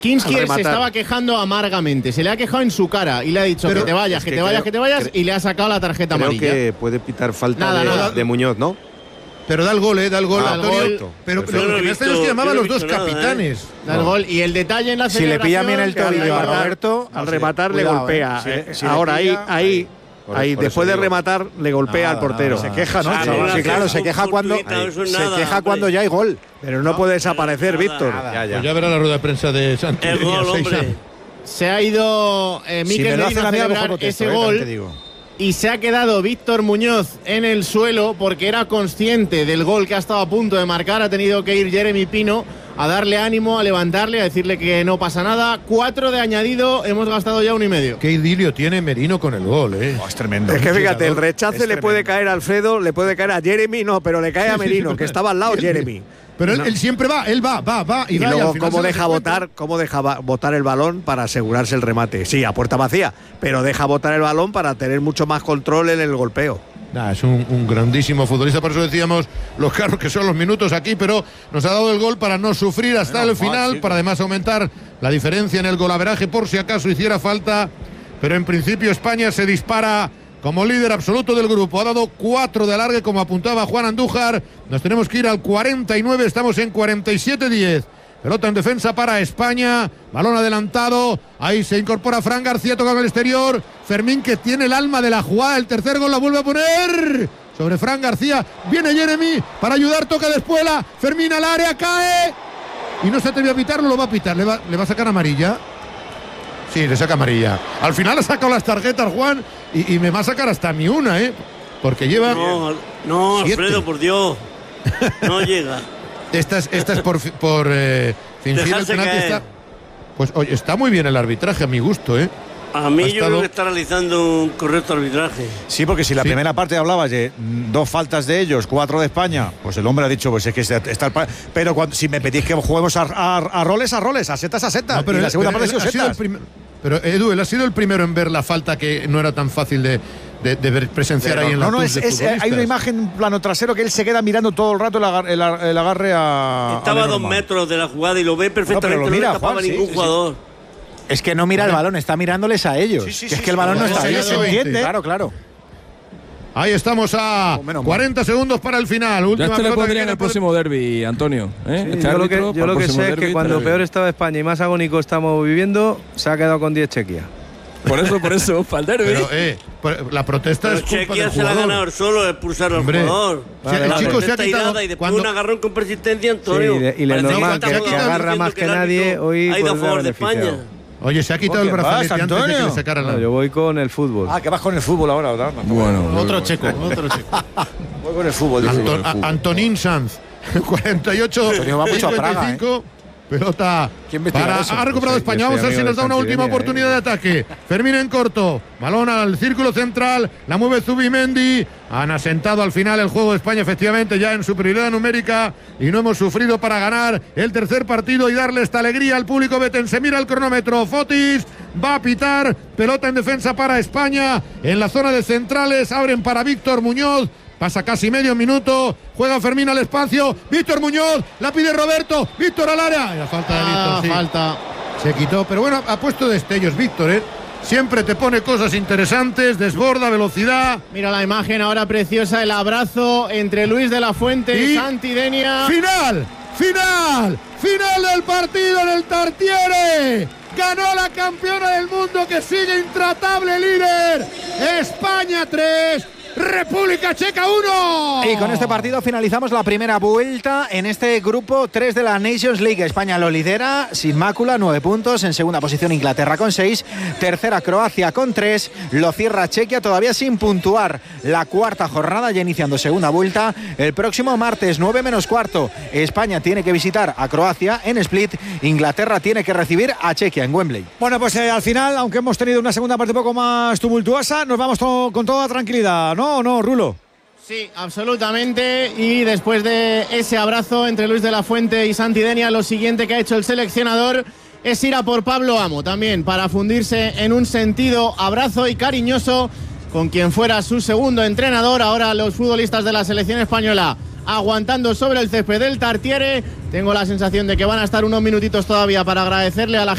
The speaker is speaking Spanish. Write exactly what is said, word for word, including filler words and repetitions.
Kinskier se estaba quejando amargamente, se le ha quejado en su cara y le ha dicho pero, que te vayas, que, que te vayas, que te vayas y le ha sacado la tarjeta creo amarilla. Creo que puede pitar falta nada, de, nada. de Muñoz, ¿no? Pero da el gol, ¿eh? Da el gol, ah, Antonio. Gol. Pero, pero lo que me extraña es que llamaban los dos nada, capitanes. ¿eh? Da el gol. Y el detalle en la celebración. Si le pilla bien el tobillo a Roberto, al rematar le golpea. Eh. Si, si Ahora le pilla, ahí, ahí. Por, ahí, por después de rematar, le golpea nada, al portero. Nada, se queja, ¿no? Ah, sí, claro, se queja cuando ahí, se nada, queja hombre. cuando ya hay gol. Pero no, no puede desaparecer, nada, Víctor. Nada. Ya, ya. Pues ya verá la rueda de prensa de Santi. El gol, hombre. Se ha ido eh, Mikel si Merino a celebrar protesto, ese eh, gol y se ha quedado Víctor Muñoz en el suelo porque era consciente del gol que ha estado a punto de marcar. Ha tenido que ir Jeremy Pino a darle ánimo, a levantarle, a decirle que no pasa nada. Cuatro de añadido, hemos gastado ya uno y medio. Qué idilio tiene Merino con el gol, ¿eh? Oh, es tremendo. Es que fíjate, el rechace le puede caer a Alfredo, le puede caer a Jeremy, no, pero le cae a Merino, que estaba al lado Jeremy. Pero él, no. él siempre va, él va, va, va. Y, y va, luego y cómo deja botar, cómo deja botar el balón para asegurarse el remate. Sí, a puerta vacía, pero deja botar el balón para tener mucho más control en el golpeo. Nah, es un, un grandísimo futbolista, por eso decíamos los carros que son los minutos aquí, pero nos ha dado el gol para no sufrir hasta bueno, el final, mal, sí. para además aumentar la diferencia en el golaveraje por si acaso hiciera falta, pero en principio España se dispara como líder absoluto del grupo. Ha dado cuatro de alargue, como apuntaba Juan Andújar. Nos tenemos que ir al cuarenta y nueve, estamos en cuarenta y siete diez. Pelota en defensa para España, balón adelantado, ahí se incorpora Fran García, toca en el exterior, Fermín que tiene el alma de la jugada, el tercer gol la vuelve a poner sobre Fran García, viene Jeremy para ayudar, toca de Espuela, Fermín al área, cae y no se atrevió a pitarlo, lo va a pitar, le va, le va a sacar amarilla. Sí, le saca amarilla. Al final ha sacado las tarjetas Juan y, y me va a sacar hasta mi una, ¿eh? Porque lleva No, no Alfredo, por Dios, no llega. Esta es, esta es por, por eh, fingir Dejarse el penalti. Está, pues oye, está muy bien el arbitraje, a mi gusto, ¿eh? A mí ha yo estado... creo que está realizando un correcto arbitraje. Sí, porque si la sí. primera parte hablabas de dos faltas de ellos, cuatro de España, pues el hombre ha dicho, pues es que está el... Pero cuando, si me pedís que juguemos a, a, a roles, a roles, a setas, a setas. No, pero y la segunda parte ha sido setas. Pero Edu, él ha sido el primero en ver la falta que no era tan fácil de... De, de ver, presenciar Pero ahí en no, la no, es, es, hay una imagen plano trasero que él se queda mirando todo el rato el agarre, el, el agarre a. Estaba a dos metros de la jugada y lo ve perfectamente. No, lo mira, no le tapaba Juan, ningún sí, jugador. Sí. Es que no mira el balón, está mirándoles a ellos. Sí, sí, que sí, es que el balón sí, no está ahí, se entiende. Claro, claro. Ahí estamos a oh, cuarenta segundos para el final. Última ya este le pondría en el próximo derbi, Antonio. ¿eh? Sí, este yo lo que, yo lo que sé derbi, es que cuando peor estaba España y más agónico estamos viviendo, se ha quedado con diez Chequia. Por eso, por eso, para el derbi. Pero, eh, la protesta Pero es culpa Chequia del se la ha jugador. ganado solo, expulsar al jugador. Vale, sí, el la chico se ha quitado y después cuando... un agarrón con persistencia, Antonio. Sí, y le normal que, que agarra más que, que nadie hoy ha ido a favor de España. Oye, se ha quitado el brazalete antes de que le sacaran la... No, yo voy con el fútbol. Ah, que vas con el fútbol ahora, ¿verdad? Bueno, bueno, otro checo, otro checo. Voy con el fútbol. Anton, a, Antonín Sanz, cuarenta y ocho, va mucho a Praga, ¿eh? Pelota para ha recuperado España. Vamos a ver si nos da una última oportunidad de ataque. Fermín en corto, balón al círculo central, la mueve Zubimendi. Han asentado al final el juego de España, efectivamente, ya en superioridad numérica, y no hemos sufrido para ganar el tercer partido y darle esta alegría al público betense. Mira el cronómetro, Fotis va a pitar, pelota en defensa para España, en la zona de centrales, abren para Víctor Muñoz. Pasa casi medio minuto, juega Fermín al espacio, Víctor Muñoz, la pide Roberto, Víctor al área. La falta de Víctor, ah, sí. falta. Se quitó, pero bueno, ha puesto destellos Víctor, ¿eh? Siempre te pone cosas interesantes, desborda, velocidad. Mira la imagen ahora preciosa, el abrazo entre Luis de la Fuente y, y Santi Denia. ¡Final! ¡Final! ¡Final del partido en el Tartiere! Ganó la campeona del mundo que sigue intratable líder. España tres. República Checa uno. Y con este partido finalizamos la primera vuelta en este grupo tres de la Nations League. España lo lidera sin mácula, nueve puntos. En segunda posición Inglaterra con seis. Tercera Croacia con tres. Lo cierra Chequia todavía sin puntuar. La cuarta jornada ya iniciando segunda vuelta. El próximo martes nueve menos cuarto. España tiene que visitar a Croacia en Split. Inglaterra tiene que recibir a Chequia en Wembley. Bueno, pues eh, al final, aunque hemos tenido una segunda parte un poco más tumultuosa, nos vamos to- con toda tranquilidad, ¿no? ¿No, no, Rulo? Sí, absolutamente. Y después de ese abrazo entre Luis de la Fuente y Santi Denia, lo siguiente que ha hecho el seleccionador es ir a por Pablo Amo también, para fundirse en un sentido abrazo y cariñoso con quien fuera su segundo entrenador. Ahora los futbolistas de la selección española aguantando sobre el césped del Tartiere. Tengo la sensación de que van a estar unos minutitos todavía para agradecerle a la